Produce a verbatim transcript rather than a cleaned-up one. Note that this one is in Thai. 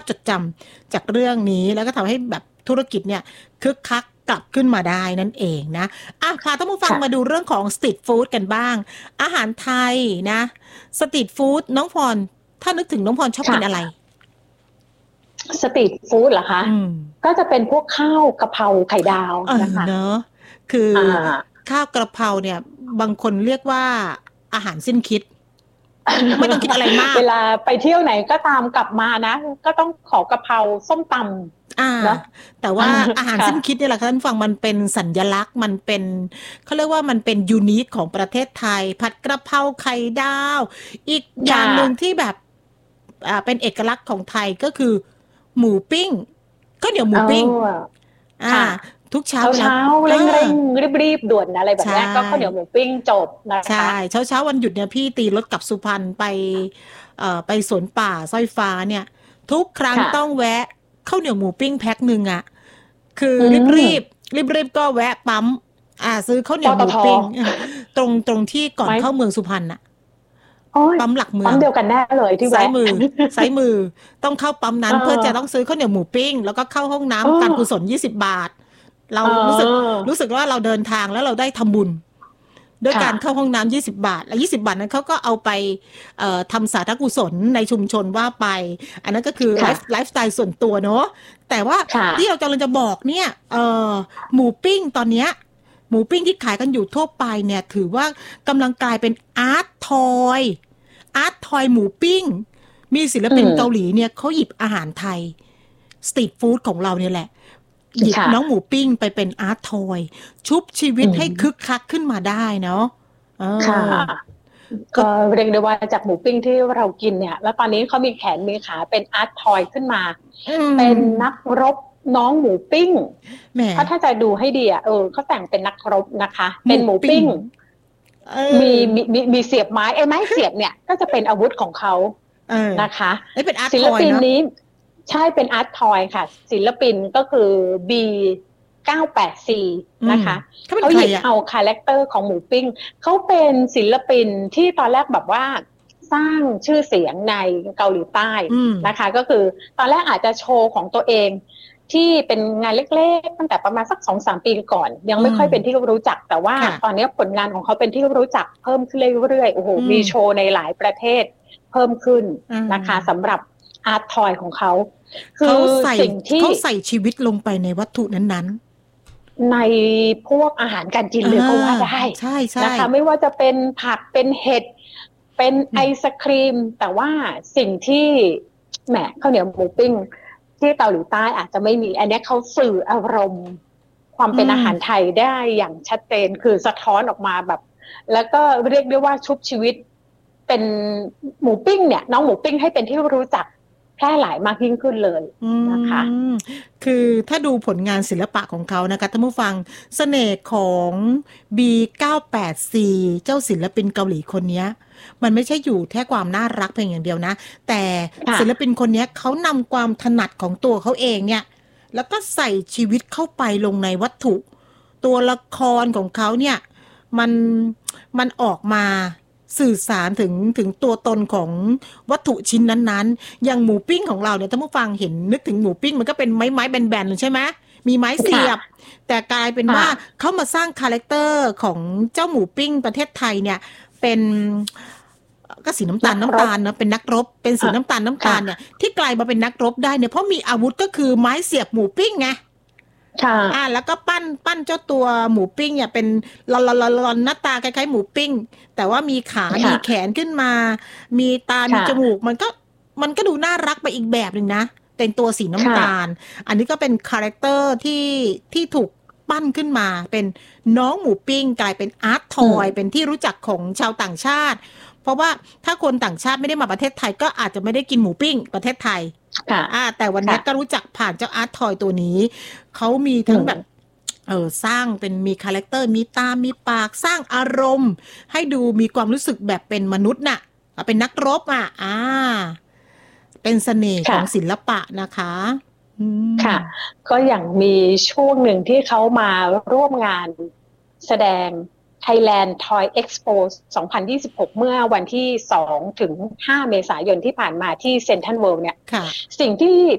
จดจำจากเรื่องนี้แล้วก็ทำให้แบบธุรกิจเนี่ยคึกคักกลับขึ้นมาได้นั่นเองนะอ่ะพาท่านผู้ฟังมาดูเรื่องของสตรีทฟู้ดกันบ้างอาหารไทยนะสตรีทฟู้ดน้องพรถ้านึกถึงน้องพรชอบกินอะไรสตรีทฟู้ดเหรอคะก็จะเป็นพวกข้าวกะเพราไข่ดาวนะคะเนอะคือข้าวกระเพราเนี่ยบางคนเรียกว่าอาหารสิ้นคิดไม่ต้องคิดอะไรมากเวลาไปเที่ยวไหนก็ตามกลับมานะก็ต้องขอกะเพราส้มตำอ่าแต่ว่าอาหารสิ้นคิดเนี่ยแหละท่านฟังมันเป็นสัญลักษณ์มันเป็นเขาเรียกว่ามันเป็นยูนิคของประเทศไทยผัดกระเพราไข่ดาวอีกอย่างหนึ่งที่แบบอ่าเป็นเอกลักษณ์ของไทยก็คือหมูปิ้งก็เดี๋ยวหมูปิ้งอ่าทุกเช้าเช้าเร่งเร่งรีบๆด่วนอะไรแบบนี้ก็ข้าวเหนียวหมูปิ้งจบนะคะใช่เช้าเช้าวันหยุดเนี่ยพี่ตีรถกลับสุพรรณไปเอ่อไปสวนป่าสร้อยฟ้าเนี่ยทุกครั้งต้องแวะข้าวเหนียวหมูปิ้งแพ็คหนึ่งอ่ะคือรีบรีบรีบรีบก็แวะปั๊มอ่าซื้อข้าวเหนียวหมูปิ้งตรงตรงที่ก่อนเข้าเมืองสุพรรณอ่ะปั๊มหลักเมืองปั๊มเดียวกันแน่เลยที่แวะซ้ายมือซ้ายมือต้องเข้าปั๊มนั้นเพื่อจะต้องซื้อข้าวเหนียวหมูปิ้งแล้วก็เข้าห้องน้ำการกุศลยี่สิบบาทเรารู้สึกรู้สึกว่าเราเดินทางแล้วเราได้ทำบุญด้วยการเข้าห้องน้ำยี่สิบบาทและยี่สิบบาทนั้นเขาก็เอาไปเอ่อทำสาธารณกุศลในชุมชนว่าไปอันนั้นก็คือไลฟ์ไลฟ์สไตล์ส่วนตัวเนาะแต่ว่าที่เรากำลังจะบอกเนี่ยเอ่อหมูปิ้งตอนเนี้ยหมูปิ้งที่ขายกันอยู่ทั่วไปเนี่ยถือว่ากำลังกลายเป็นอาร์ตทอยอาร์ตทอยหมูปิ้งมีศิลปินเกาหลีเนี่ยเขาหยิบอาหารไทยสตรีทฟู้ดของเราเนี่ยแหละหยิบน้องหมูปิ้งไปเป็นอาร์ตทอยชุบชีวิตให้คึกคักขึ้นมาได้เนาะค่ะก็เรียกได้ว่าจากหมูปิ้งที่เรากินเนี่ยแล้วตอนนี้เขามีแขนมีขาเป็นอาร์ตทอยขึ้นมาเป็นนักรบน้องหมูปิ้งเขาถ้าจะดูให้ดีอ่ะเออเขาแต่งเป็นนักรบนะคะเป็นหมูปิ้งมีมีมีมีเสียบไม้ไอ้ไม้เสียบเนี่ยก็จะเป็นอาวุธของเขานะคะศิลปินนี้ใช่เป็นอาร์ตทอยค่ะศิลปินก็คือ บี เก้าแปดสี่ นะคะเขาหยิบเอาคาแรคเตอร์ของหมูปิ้งเขาเป็นศิลปินที่ตอนแรกแบบว่าสร้างชื่อเสียงในเกาหลีใต้นะคะก็คือตอนแรกอาจจะโชว์ของตัวเองที่เป็นงานเล็กๆตั้งแต่ประมาณสัก สองถึงสาม ปีก่อนยังไม่ค่อยเป็นที่รู้จักแต่ว่าตอนนี้ผลงานของเขาเป็นที่รู้จักเพิ่มขึ้นเรื่อยๆโอ้โหมีโชว์ในหลายประเทศเพิ่มขึ้นนะคะสำหรับอาร์ตทอยของเขาคือสิ่งที่เขาใส่ชีวิตลงไปในวัตถุนั้นๆในพวกอาหารการกินเลยก็ว่าได้ใช่ใช่นะคะไม่ว่าจะเป็นผักเป็นเห็ดเป็นไอศครีมแต่ว่าสิ่งที่แหมข้าวเหนียวหมูปิ้งที่เกาหลีใต้อาจจะไม่มีอันนี้เขาสื่ออารมณ์ความเป็นอาหารไทยได้อย่างชัดเจนคือสะท้อนออกมาแบบแล้วก็เรียกได้ว่าชุบชีวิตเป็นหมูปิ้งเนี่ยน้องหมูปิ้งให้เป็นที่รู้จักแพร่หลายมากยิ่งขึ้นเลยนะคะคือถ้าดูผลงานศิลปะของเขานะคะท่านผู้ฟังเสน่ห์ของ บี เก้าแปดสี่ เจ้าศิลปินเกาหลีคนนี้มันไม่ใช่อยู่แค่ความน่ารักเพียงอย่างเดียวนะแต่ศิลปินคนนี้เขานำความถนัดของตัวเขาเองเนี่ยแล้วก็ใส่ชีวิตเข้าไปลงในวัตถุตัวละครของเขาเนี่ยมันมันออกมาสื่อสารถึงถึงตัวตนของวัตถุชิ้นนั้นๆอย่างหมูปิ้งของเราเนี่ยท่านผู้ฟังเห็นนึกถึงหมูปิ้งมันก็เป็นไม้ไม้แบนๆใช่ไหมมีไม้เสียบแต่กลายเป็นว่าเขามาสร้างคาแรคเตอร์ของเจ้าหมูปิ้งประเทศไทยเนี่ยเป็นก็สีน้ำตาลน้ำตาลนะเป็นนักรบเป็นสีน้ำตาลน้ำตาลเนี่ยที่กลายมาเป็นนักรบได้เนี่ยเพราะมีอาวุธก็คือไม้เสียบหมูปิ้งไงค่ะอ่าแล้วก็ปั้นปั้นเจ้าตัวหมูปิ้งเนี่ยเป็นลอนลอนลอนลอนหน้าตาคล้ายๆหมูปิ้งแต่ว่ามีขามีแขนขึ้นมามีตามีจมูกมันก็มันก็ดูน่ารักไปอีกแบบนึงนะเป็นตัวสีน้ำตาลอันนี้ก็เป็นคาแรคเตอร์ที่ที่ถูกปั้นขึ้นมาเป็นน้องหมูปิ้งกลายเป็นอาร์ตทอยเป็นที่รู้จักของชาวต่างชาติเพราะว่าถ้าคนต่างชาติไม่ได้มาประเทศไทยก็อาจจะไม่ได้กินหมูปิ้งประเทศไทยอ่าแต่วันนี้ก็รู้จักผ่านเจ้าอาร์ตทอยตัวนี้เขามีทั้งแบบเออสร้างเป็นมีคาแรคเตอร์มีตามีปากสร้างอารมณ์ให้ดูมีความรู้สึกแบบเป็นมนุษย์น่ะเป็นนักรบอ่ะอ่าเป็นเสน่ห์ของศิลปะนะคะค่ะก็อย่างมีช่วงหนึ่งที่เขามาร่วมงานแสดง Thailand Toy Expo สองพันยี่สิบหกเมื่อวันที่สองถึงห้าเมษายนที่ผ่านมาที่เซ็นทรัลเวิลด์เนี่ยสิ่งที่